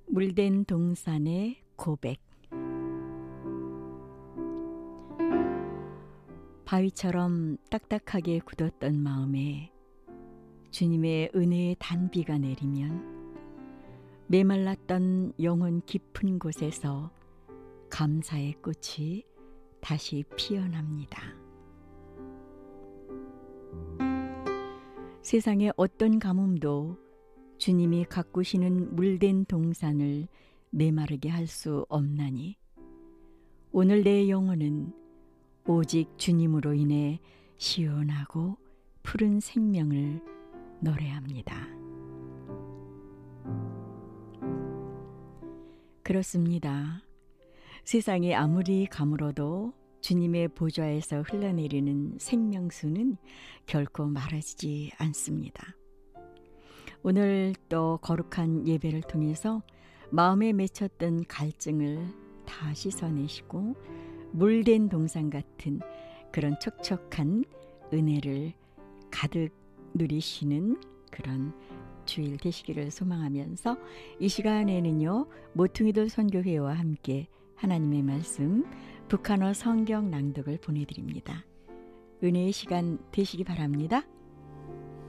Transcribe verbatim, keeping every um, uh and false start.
물된 동산의 고백. 바위처럼 딱딱하게 굳었던 마음에 주님의 은혜의 단비가 내리면 메말랐던 영혼 깊은 곳에서 감사의 꽃이 다시 피어납니다. 세상의 어떤 가뭄도 주님이 가꾸시는 물된 동산을 메마르게 할 수 없나니 오늘 내 영혼은 오직 주님으로 인해 시원하고 푸른 생명을 노래합니다. 그렇습니다. 세상이 아무리 가물어도 주님의 보좌에서 흘러내리는 생명수는 결코 마르지 않습니다. 오늘 또 거룩한 예배를 통해서 마음에 맺혔던 갈증을 다 씻어내시고 물된 동산 같은 그런 촉촉한 은혜를 가득 누리시는 그런 주일 되시기를 소망하면서 이 시간에는요, 모퉁이돌 선교회와 함께 하나님의 말씀 북한어 성경 낭독을 보내드립니다. 은혜의 시간 되시기 바랍니다.